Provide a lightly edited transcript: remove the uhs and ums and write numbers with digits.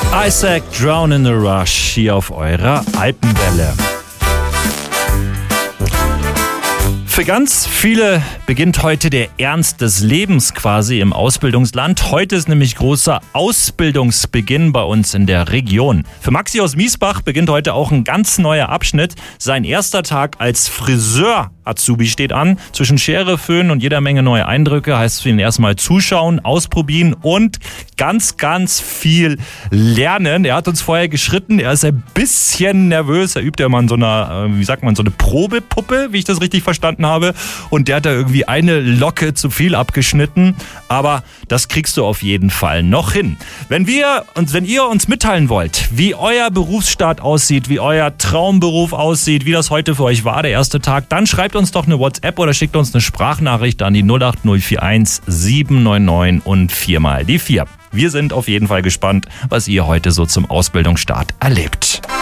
Isaac, Drown in the Rush, hier auf eurer Alpenwelle. Für ganz viele beginnt heute der Ernst des Lebens quasi im Ausbildungsland. Heute ist nämlich großer Ausbildungsbeginn bei uns in der Region. Für Maxi aus Miesbach beginnt heute auch ein ganz neuer Abschnitt. Sein erster Tag als Friseur-Azubi steht an. Zwischen Schere, Föhn und jeder Menge neue Eindrücke heißt für ihn erstmal zuschauen, ausprobieren und ganz, ganz viel lernen. Er hat uns vorher geschritten, er ist ein bisschen nervös. Er übt ja mal in so einer, so eine Probepuppe, wie ich das richtig verstanden habe. Und der hat da irgendwie eine Locke zu viel abgeschnitten. Aber das kriegst du auf jeden Fall noch hin. Wenn ihr uns mitteilen wollt, wie euer Berufsstart aussieht, wie euer Traumberuf aussieht, wie das heute für euch war, der erste Tag, dann schreibt uns doch eine WhatsApp oder schickt uns eine Sprachnachricht an die 08041 799 und 4 mal die 4. Wir sind auf jeden Fall gespannt, was ihr heute so zum Ausbildungsstart erlebt.